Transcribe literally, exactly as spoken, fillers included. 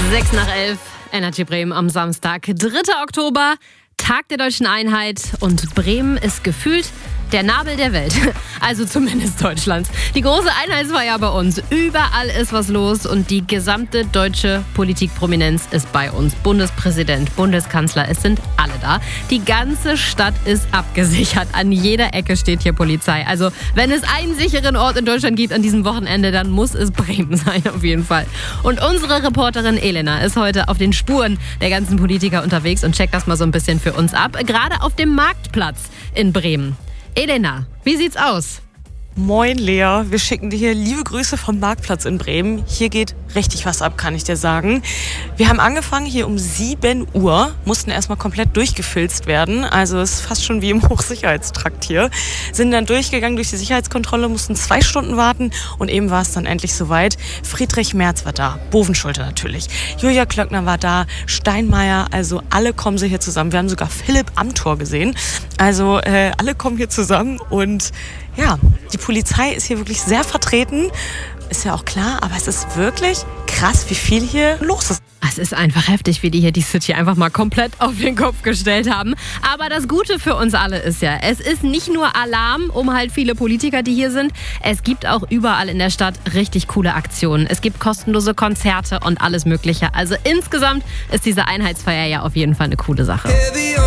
sechs nach elf, Energy Bremen am Samstag, dritter Oktober, Tag der Deutschen Einheit, und Bremen ist gefühlt der Nabel der Welt. Also zumindest Deutschlands. Die große Einheitsfeier bei uns. Überall ist was los und die gesamte deutsche Politikprominenz ist bei uns. Bundespräsident, Bundeskanzler, es sind alle da. Die ganze Stadt ist abgesichert. An jeder Ecke steht hier Polizei. Also wenn es einen sicheren Ort in Deutschland gibt an diesem Wochenende, dann muss es Bremen sein, auf jeden Fall. Und unsere Reporterin Elena ist heute auf den Spuren der ganzen Politiker unterwegs und checkt das mal so ein bisschen für uns ab. Gerade auf dem Marktplatz in Bremen. Elena, wie sieht's aus? Moin Lea, wir schicken dir hier liebe Grüße vom Marktplatz in Bremen. Hier geht richtig was ab, kann ich dir sagen. Wir haben angefangen hier um sieben Uhr, mussten erstmal komplett durchgefilzt werden. Also es ist fast schon wie im Hochsicherheitstrakt hier. Sind dann durchgegangen durch die Sicherheitskontrolle, mussten zwei Stunden warten und eben war es dann endlich soweit. Friedrich Merz war da, Bovenschulte natürlich. Julia Klöckner war da, Steinmeier, also alle kommen sie hier zusammen. Wir haben sogar Philipp Amthor gesehen. Also äh, alle kommen hier zusammen und ja, die Polizei ist hier wirklich sehr vertreten, ist ja auch klar, aber es ist wirklich krass, wie viel hier los ist. Es ist einfach heftig, wie die hier die City einfach mal komplett auf den Kopf gestellt haben. Aber das Gute für uns alle ist ja, es ist nicht nur Alarm um halt viele Politiker, die hier sind. Es gibt auch überall in der Stadt richtig coole Aktionen. Es gibt kostenlose Konzerte und alles Mögliche. Also insgesamt ist diese Einheitsfeier ja auf jeden Fall eine coole Sache.